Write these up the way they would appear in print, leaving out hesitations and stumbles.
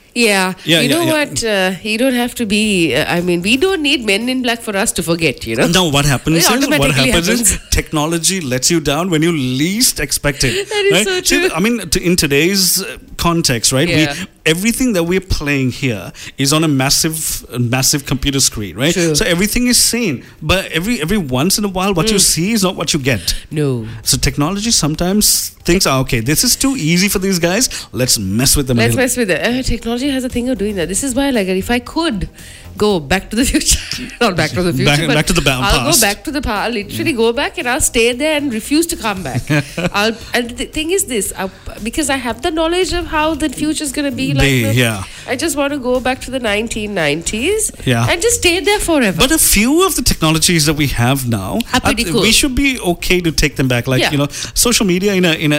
Yeah. Yeah, You know yeah. what? You don't have to be. I mean, we don't need Men in Black for us to forget, you know? No, what happens It is automatically happens. technology lets you down when you least expect it. That is right? so See, true. I mean, in today's context, right? Yeah. Everything that we're playing here is on a massive computer screen, right? True. So everything is seen, but every once in a while, what you see is not what you get. No. So technology sometimes thinks, okay, this is too easy for these guys. Let's mess with them. Let's a little. mess with it. Technology has a thing of doing that. This is why, like, if I could go back to the future, not back to the future, Back to the I'll past. go back to the past. I'll literally go back and I'll stay there and refuse to come back. And the thing is this, because I have the knowledge of how the future is going to be like. Yeah. I just want to go back to the 1990s Yeah. and just stay there forever. But a few of the technologies that we have now, Are pretty cool. we should be okay to take them back. Like Yeah. social media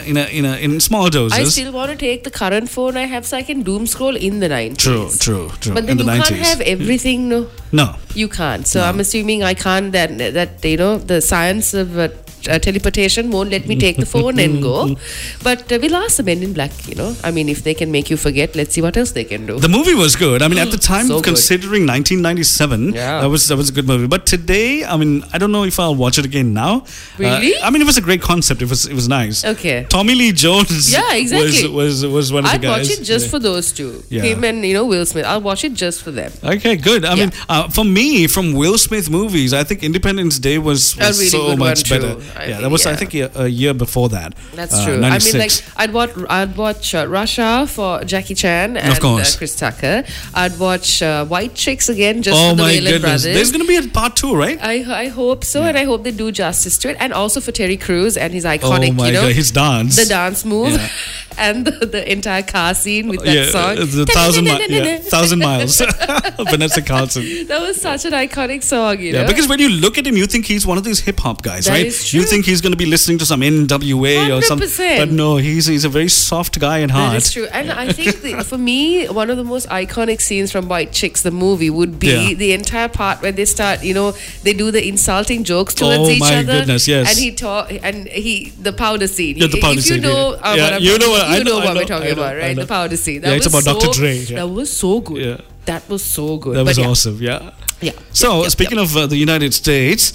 in small doses. I still want to take the current phone I have so I can doom scroll in the 90s. True. But then in the you 90s. can't have everything, no. No. You can't. So I'm assuming I can't. That the science of teleportation won't let me take the phone and go. But we'll ask the Men in Black. I mean, if they can make you forget, let's see what else they can do. The movie was good. I mean, at the time, So good. considering 1997, Yeah. that was a good movie. But today, I mean, I don't know if I'll watch it again now. Really? I mean, it was a great concept. It was nice. Okay. Tommy Lee Jones. Yeah, exactly. Was one of I'd the guys. watch it just for those two. Yeah. Him and Will Smith. I'll watch it just for them. Okay, good. I mean, for me, from Will Smith movies, I think Independence Day was A really so good much one, better. too. That was, I think, a year before that. That's true. 96. I mean, like, I'd watch Rush Hour for Jackie Chan and Of course. Chris Tucker. I'd watch White Chicks again just Oh for the my Wayland goodness. brothers. There's going to be a part 2, right? I hope so, and I hope they do justice to it. And also for Terry Crews and his iconic, Oh my God, his dance. the dance move, Yeah. and the entire car scene with that song. The 1,000 miles. Vanessa Carlton. That was such an iconic song, Yeah, because when you look at him, you think he's one of these hip hop guys, That right? is You true. think he's going to be listening to some NWA or something. 100%. But no, he's a very soft guy at heart. That is true. And I think for me, one of the most iconic scenes from White Chicks, the movie, would be Yeah. the entire part where they start, they do the insulting jokes towards Oh each my other. goodness, yes. The powder scene. Yeah, the powder if scene, you know, yeah. Yeah, what you I'm know what- talking- I you know, know I what know, we're talking I know, about, I right? know. The powder scene. Yeah, it's about Dr. Dre, yeah. That was so good. Yeah. That was so good. That was But yeah. awesome, yeah. Yeah. So, Yep, speaking of the United States,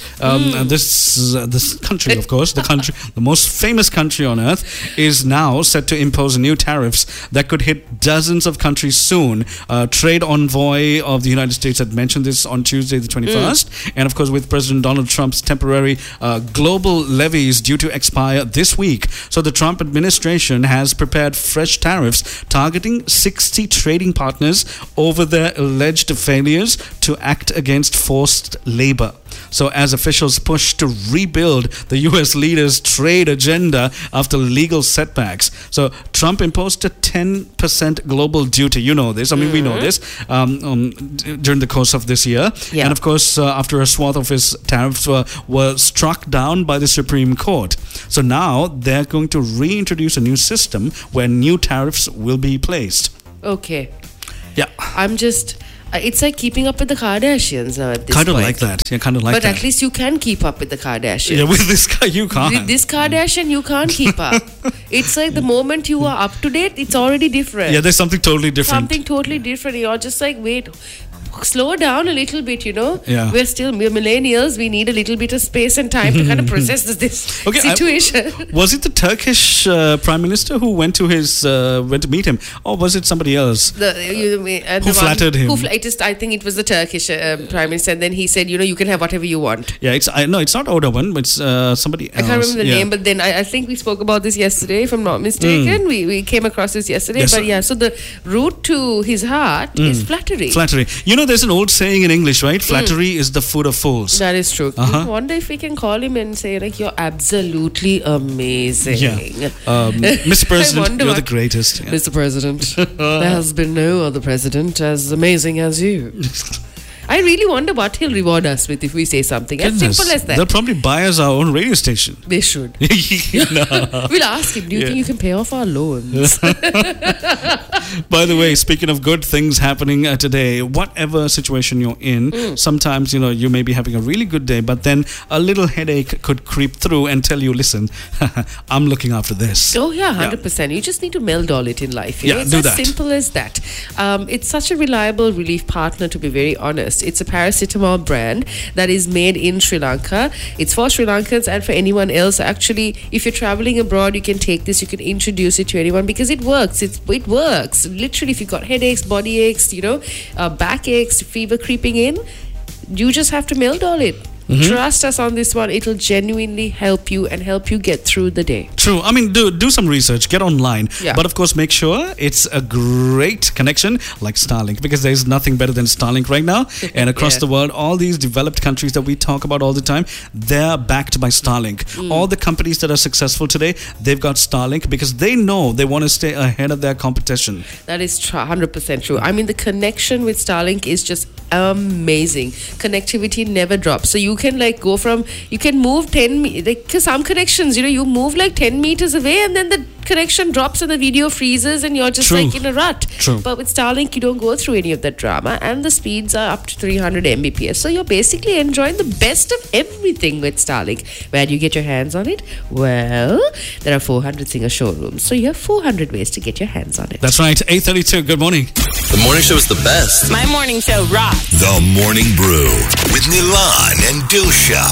this country, of course, the most famous country on earth, is now set to impose new tariffs that could hit dozens of countries soon. Trade envoy of the United States had mentioned this on Tuesday, the 21st, and of course, with President Donald Trump's temporary global levies due to expire this week, so the Trump administration has prepared fresh tariffs targeting 60 trading partners over their alleged failures to act against forced labor. So as officials push to rebuild the US leader's trade agenda after legal setbacks. So Trump imposed a 10% global duty. You know this. I mean, we know this during the course of this year. Yeah. And of course, after a swath of his tariffs were struck down by the Supreme Court. So now they're going to reintroduce a new system where new tariffs will be placed. Okay. Yeah. I'm just... it's like keeping up with the Kardashians now at this Kind of point. like that. Yeah, kind of like but that. at least you can keep up with the Kardashians. Yeah, with this guy, you can't. With this Kardashian, you can't keep up. It's like the moment you are up to date, it's already different. Yeah, there's something totally different. Something totally different. You're just like, wait, slow down a little bit, Yeah. We're millennials. We need a little bit of space and time to kind of process this Okay, situation. Was it the Turkish Prime Minister who went to meet him, or was it somebody else? Who flattered him? I think it was the Turkish Prime Minister, and then he said, you can have whatever you want. Yeah, it's not Erdogan, but it's somebody else. I can't remember the Yeah. name, but then I think we spoke about this yesterday, if I'm not mistaken. We came across this yesterday. Yes, but sir. yeah, so the route to his heart is flattery. Flattery. There's an old saying in English, right? Flattery is the food of fools. That is true. Uh-huh. I wonder if we can call him and say, like, you're absolutely amazing. Yeah. Mr. President, wonder you're what- the greatest. Yeah. Mr. President, there has been no other president as amazing as you. I really wonder what he'll reward us with if we say something. As simple as that. They'll probably buy us our own radio station. They should. No. We'll ask him, do you think you can pay off our loans? By the way, speaking of good things happening today, whatever situation you're in, sometimes, you may be having a really good day, but then a little headache could creep through and tell you, listen, I'm looking after this. Oh, yeah, 100%. You just need to meld all it in life. Yeah, It's do as that. simple as that. It's such a reliable relief partner, to be very honest. It's a paracetamol brand that is made in Sri Lanka. It's for Sri Lankans and for anyone else. Actually, if you're traveling abroad, you can take this, you can introduce it to anyone because it works. It works. Literally, if you've got headaches, body aches, back aches, fever creeping in, you just have to meld all it. Trust us on this one. It'll genuinely help you and help you get through the day. True. I mean, do some research, get online. Yeah. But of course, make sure it's a great connection like Starlink, because there's nothing better than Starlink right now. And across the world, all these developed countries that we talk about all the time, they're backed by Starlink. All the companies that are successful today, they've got Starlink because they know they want to stay ahead of their competition. That is 100% true. I mean, the connection with Starlink is just amazing. Connectivity never drops. So you can you can move 10, cause some connections, you move 10 meters away and then the connection drops and the video freezes and you're just in a rut. True. But with Starlink, you don't go through any of that drama and the speeds are up to 300 Mbps. So you're basically enjoying the best of everything with Starlink. Where do you get your hands on it? Well, there are 400 Singer showrooms. So you have 400 ways to get your hands on it. That's right. 8:32. Good morning. The morning show is the best. My morning show rocks. The Morning Brew with Nilan and Dilsha.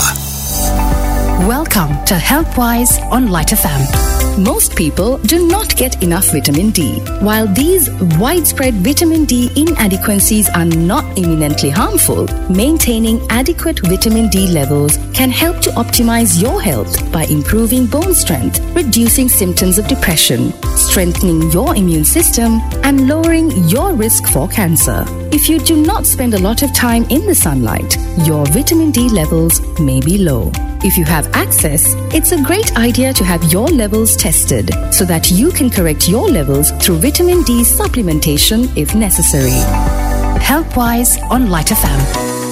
Welcome to HealthWise on Light FM. Most people do not get enough vitamin D. While these widespread vitamin D inadequacies are not imminently harmful, maintaining adequate vitamin D levels can help to optimize your health by improving bone strength, reducing symptoms of depression, strengthening your immune system, and lowering your risk for cancer. If you do not spend a lot of time in the sunlight, your vitamin D levels may be low. If you have access, it's a great idea to have your levels tested so that you can correct your levels through vitamin D supplementation if necessary. HealthWise on Light FM.